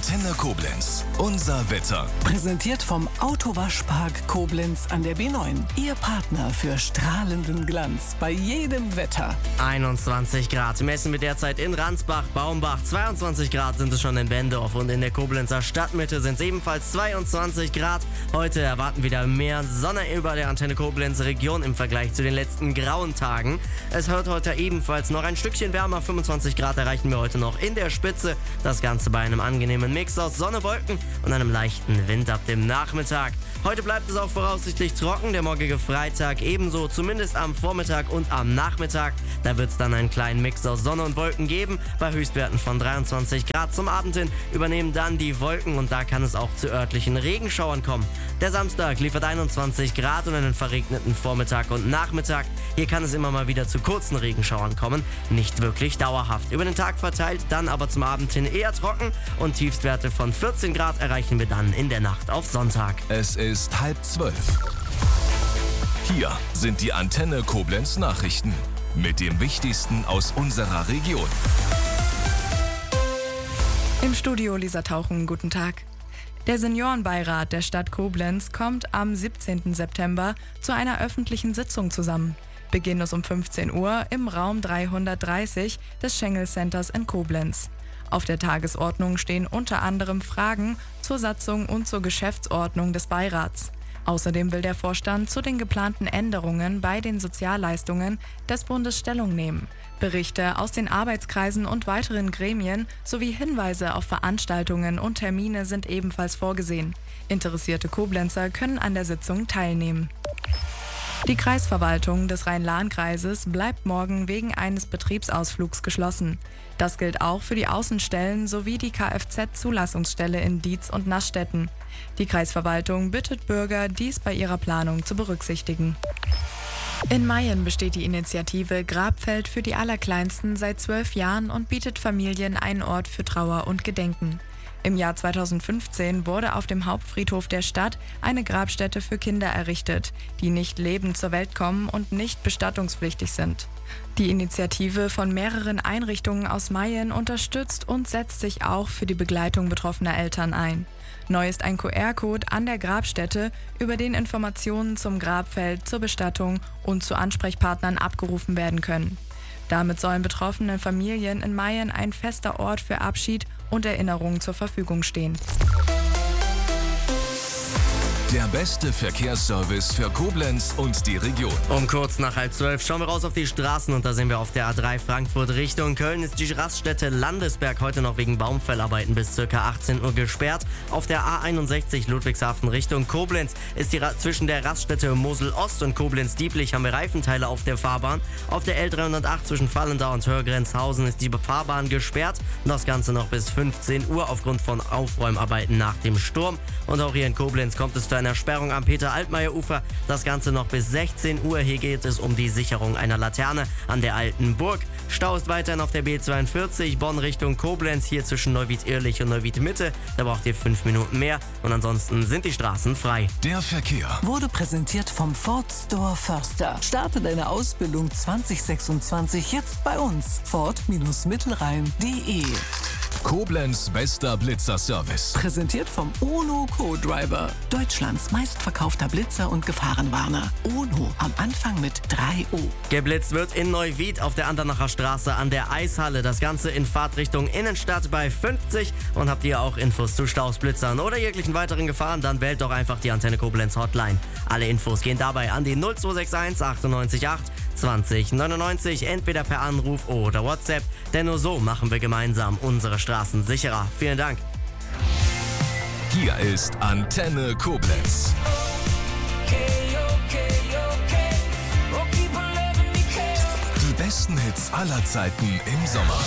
Antenne Koblenz. Unser Wetter. Präsentiert vom Autowaschpark Koblenz an der B9. Ihr Partner für strahlenden Glanz bei jedem Wetter. 21 Grad messen wir derzeit in Ransbach, Baumbach. 22 Grad sind es schon in Bendorf und in der Koblenzer Stadtmitte sind es ebenfalls 22 Grad. Heute erwarten wieder mehr Sonne über der Antenne Koblenz Region im Vergleich zu den letzten grauen Tagen. Es wird heute ebenfalls noch ein Stückchen wärmer. 25 Grad erreichen wir heute noch in der Spitze. Das Ganze bei einem angenehmen Mix aus Sonne, Wolken und einem leichten Wind ab dem Nachmittag. Heute bleibt es auch voraussichtlich trocken, der morgige Freitag ebenso, zumindest am Vormittag und am Nachmittag. Da wird es dann einen kleinen Mix aus Sonne und Wolken geben, bei Höchstwerten von 23 Grad. Zum Abend hin übernehmen dann die Wolken und da kann es auch zu örtlichen Regenschauern kommen. Der Samstag liefert 21 Grad und einen verregneten Vormittag und Nachmittag. Hier kann es immer mal wieder zu kurzen Regenschauern kommen, nicht wirklich dauerhaft. Über den Tag verteilt, dann aber zum Abend hin eher trocken und Tiefstwerte von 14 Grad erreichen wir dann in der Nacht auf Sonntag. Es ist 11:30. Hier sind die Antenne Koblenz Nachrichten mit dem Wichtigsten aus unserer Region. Im Studio Lisa Tauchen, guten Tag. Der Seniorenbeirat der Stadt Koblenz kommt am 17. September zu einer öffentlichen Sitzung zusammen. Beginn ist um 15 Uhr im Raum 330 des Schengel Centers in Koblenz. Auf der Tagesordnung stehen unter anderem Fragen zur Satzung und zur Geschäftsordnung des Beirats. Außerdem will der Vorstand zu den geplanten Änderungen bei den Sozialleistungen des Bundes Stellung nehmen. Berichte aus den Arbeitskreisen und weiteren Gremien sowie Hinweise auf Veranstaltungen und Termine sind ebenfalls vorgesehen. Interessierte Koblenzer können an der Sitzung teilnehmen. Die Kreisverwaltung des Rhein-Lahn-Kreises bleibt morgen wegen eines Betriebsausflugs geschlossen. Das gilt auch für die Außenstellen sowie die Kfz-Zulassungsstelle in Dietz und Naßstetten. Die Kreisverwaltung bittet Bürger, dies bei ihrer Planung zu berücksichtigen. In Mayen besteht die Initiative Grabfeld für die Allerkleinsten seit 12 Jahren und bietet Familien einen Ort für Trauer und Gedenken. Im Jahr 2015 wurde auf dem Hauptfriedhof der Stadt eine Grabstätte für Kinder errichtet, die nicht lebend zur Welt kommen und nicht bestattungspflichtig sind. Die Initiative von mehreren Einrichtungen aus Mayen unterstützt und setzt sich auch für die Begleitung betroffener Eltern ein. Neu ist ein QR-Code an der Grabstätte, über den Informationen zum Grabfeld, zur Bestattung und zu Ansprechpartnern abgerufen werden können. Damit sollen betroffenen Familien in Mayen ein fester Ort für Abschied und Erinnerung zur Verfügung stehen. Der beste Verkehrsservice für Koblenz und die Region. Um kurz nach 11:30 schauen wir raus auf die Straßen und da sehen wir auf der A3 Frankfurt Richtung Köln ist die Raststätte Landesberg heute noch wegen Baumfellarbeiten bis ca. 18 Uhr gesperrt. Auf der A61 Ludwigshafen Richtung Koblenz ist zwischen der Raststätte Mosel Ost und Koblenz-Dieblich haben wir Reifenteile auf der Fahrbahn. Auf der L308 zwischen Vallendau und Hörgrenzhausen ist die Fahrbahn gesperrt. Und das Ganze noch bis 15 Uhr aufgrund von Aufräumarbeiten nach dem Sturm. Und auch hier in Koblenz kommt es zu einer Sperrung am Peter-Altmaier-Ufer. Das Ganze noch bis 16 Uhr. Hier geht es um die Sicherung einer Laterne an der Alten Burg. Stau ist weiterhin auf der B42 Bonn Richtung Koblenz, hier zwischen Neuwied-Irlich und Neuwied-Mitte. Da braucht ihr 5 Minuten mehr und ansonsten sind die Straßen frei. Der Verkehr Wurde präsentiert vom Ford Store Förster. Starte deine Ausbildung 2026 jetzt bei uns. Ford-Mittelrhein.de. Koblenz bester Blitzerservice. Präsentiert vom Ono Co-Driver. Deutschlands meistverkaufter Blitzer und Gefahrenwarner. Ono am Anfang mit 3O. Geblitzt wird in Neuwied auf der Andernacher Straße an der Eishalle. Das Ganze in Fahrtrichtung Innenstadt bei 50. Und habt ihr auch Infos zu Staus, Blitzern oder jeglichen weiteren Gefahren, dann wählt doch einfach die Antenne Koblenz Hotline. Alle Infos gehen dabei an die 0261 98 8 20 99, entweder per Anruf oder WhatsApp. Denn nur so machen wir gemeinsam unsere Straßen sicherer. Vielen Dank. Hier ist Antenne Koblenz. Die besten Hits aller Zeiten im Sommer.